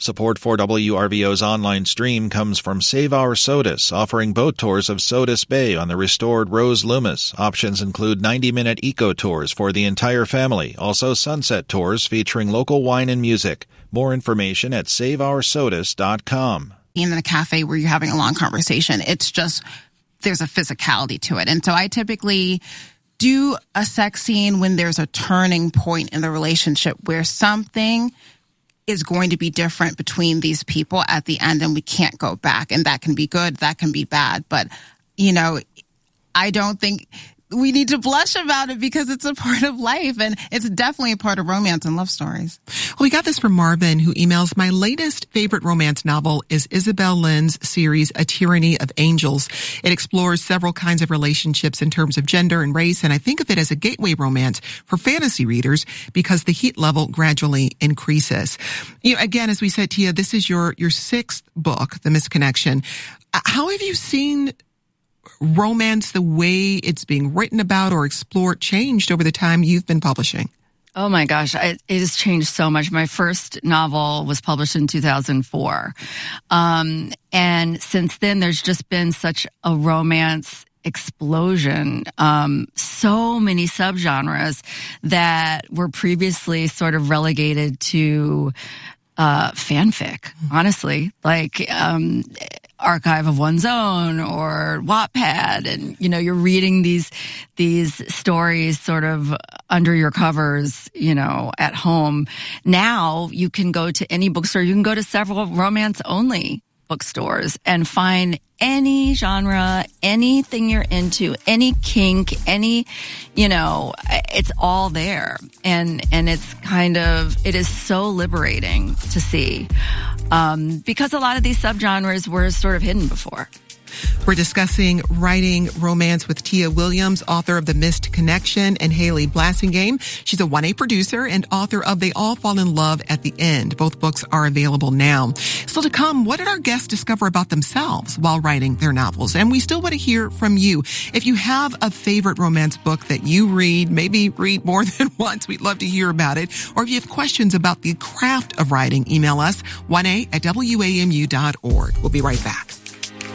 Support for WRVO's online stream comes from Save Our Sodus, offering boat tours of Sodus Bay on the restored Rose Loomis. Options include 90-minute eco tours for the entire family, also sunset tours featuring local wine and music. More information at saveoursodus.com. In a cafe where you're having a long conversation, it's just, there's a physicality to it. And so I typically do a sex scene when there's a turning point in the relationship where something is going to be different between these people at the end and we can't go back. And that can be good, that can be bad. But, you know, I don't think we need to blush about it because it's a part of life and it's definitely a part of romance and love stories. Well, we got this from Marvin, who emails, my latest favorite romance novel is Isabel Lynn's series, A Tyranny of Angels. It explores several kinds of relationships in terms of gender and race, and I think of it as a gateway romance for fantasy readers because the heat level gradually increases. You know, again, as we said, Tia, this is your sixth book, The Misconnection. How have you seen romance, the way it's being written about or explored, changed over the time you've been publishing? Oh my gosh, it has changed so much. My first novel was published in 2004. And since then, there's just been such a romance explosion. So many subgenres that were previously sort of relegated to fanfic, honestly, like Archive of One's Own or Wattpad, and you know, you're reading these stories sort of under your covers, you know, at home. Now you can go to any bookstore, you can go to several romance only bookstores and find any genre, anything you're into, any kink, any, you know, it's all there. And it's kind of, it is so liberating to see, because a lot of these subgenres were sort of hidden before. We're discussing writing romance with Tia Williams, author of The Missed Connection, and Haley Blassingame. She's a 1A producer and author of They All Fall in Love at the End. Both books are available now. Still to come, what did our guests discover about themselves while writing their novels? And we still want to hear from you. If you have a favorite romance book that you read, maybe read more than once, we'd love to hear about it. Or if you have questions about the craft of writing, email us 1A@WAMU.org. We'll be right back.